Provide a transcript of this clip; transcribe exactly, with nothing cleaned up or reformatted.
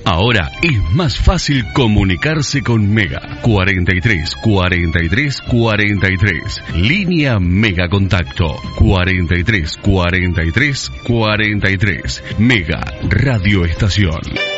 Ahora es más fácil comunicarse con Mega. cuarenta y tres, cuarenta y tres, cuarenta y tres. Línea Mega Contacto. cuarenta y tres, cuarenta y tres, cuarenta y tres. Mega Radio Estación.